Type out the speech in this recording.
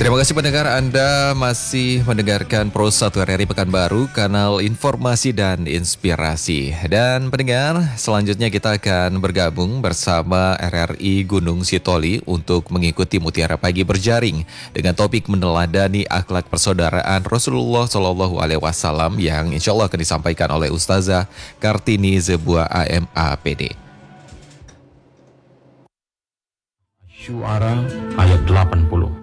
Terima kasih pendengar, Anda masih mendengarkan Pro 1 RRI Pekanbaru, kanal informasi dan inspirasi. Dan pendengar, selanjutnya kita akan bergabung bersama RRI Gunung Sitoli untuk mengikuti Mutiara Pagi Berjaring dengan topik meneladani akhlak persaudaraan Rasulullah SAW yang insya Allah akan disampaikan oleh Ustazah Kartini Zebua AMAPD. Syuara ayat 80.